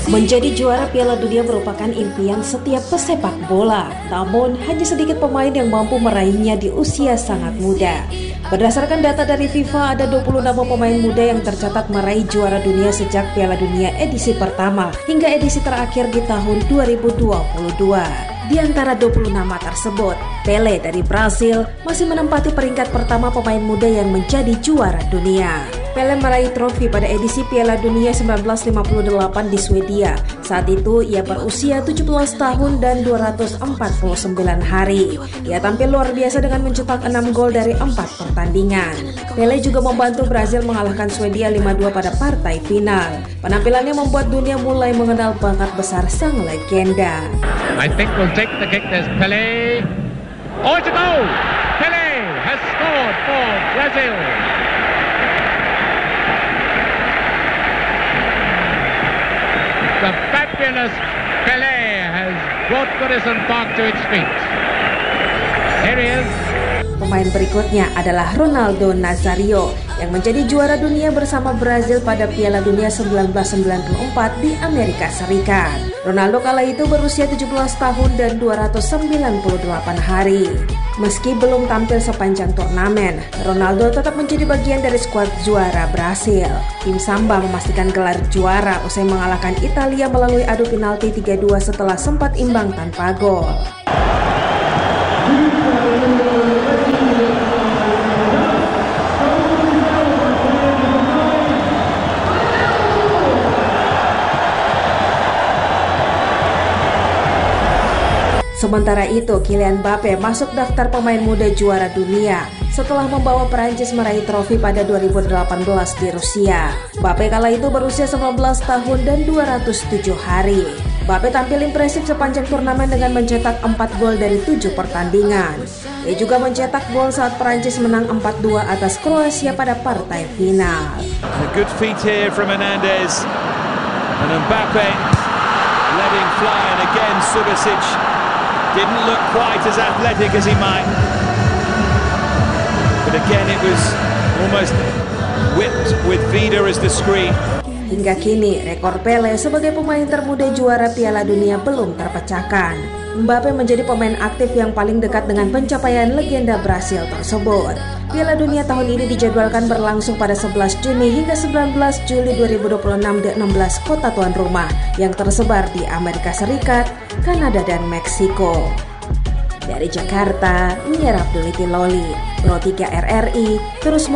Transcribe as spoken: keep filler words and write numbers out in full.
Menjadi juara Piala Dunia merupakan impian setiap pesepak bola, namun hanya sedikit pemain yang mampu meraihnya di usia sangat muda. Berdasarkan data dari FIFA, ada dua puluh nama pemain muda yang tercatat meraih juara dunia sejak Piala Dunia edisi pertama hingga edisi terakhir di tahun dua ribu dua puluh dua. Di antara dua puluh nama tersebut, Pelé dari Brasil masih menempati peringkat pertama pemain muda yang menjadi juara dunia. Pelé meraih trofi pada edisi Piala Dunia seribu sembilan ratus lima puluh delapan di Swedia. Saat itu ia berusia tujuh belas tahun dan dua ratus empat puluh sembilan hari. Ia tampil luar biasa dengan mencetak enam gol dari empat pertandingan. Pelé juga membantu Brazil mengalahkan Swedia lima dua pada partai final. Penampilannya membuat dunia mulai mengenal bakat besar sang legenda. I think we'll take the kick. There's Pelé. Oh, it's a goal! Pelé has scored for Brazil. The fabulous Pelé has brought Goodison Park to its feet. Here he is. Pemain berikutnya adalah Ronaldo Nazario yang menjadi juara dunia bersama Brazil pada Piala Dunia seribu sembilan ratus sembilan puluh empat di Amerika Serikat. Ronaldo kala itu berusia tujuh belas tahun dan dua ratus sembilan puluh delapan hari. Meski belum tampil sepanjang turnamen, Ronaldo tetap menjadi bagian dari skuad juara Brasil. Tim Samba memastikan gelar juara usai mengalahkan Italia melalui adu penalti tiga dua setelah sempat imbang tanpa gol. Sementara itu, Kylian Mbappe masuk daftar pemain muda juara dunia setelah membawa Perancis meraih trofi pada dua ribu delapan belas di Rusia. Mbappe kala itu berusia sembilan belas tahun dan dua ratus tujuh hari. Mbappe tampil impresif sepanjang turnamen dengan mencetak empat gol dari tujuh pertandingan. Ia juga mencetak gol saat Perancis menang empat dua atas Kroasia pada partai final. A good feat here from Hernandez and Mbappe letting fly, and again Subasic didn't look quite as athletic as he might. But again it was almost whipped with Vida as the screen. Hingga kini, rekor Pelé sebagai pemain termuda juara Piala Dunia belum terpecahkan. Mbappe menjadi pemain aktif yang paling dekat dengan pencapaian legenda Brasil tersebut. Piala Dunia tahun ini dijadwalkan berlangsung pada sebelas Juni hingga sembilan belas Juli dua ribu dua puluh enam di enam belas kota tuan rumah yang tersebar di Amerika Serikat, Kanada, dan Meksiko. Dari Jakarta, Mira Abduliti Loli, Pro tiga R R I, terus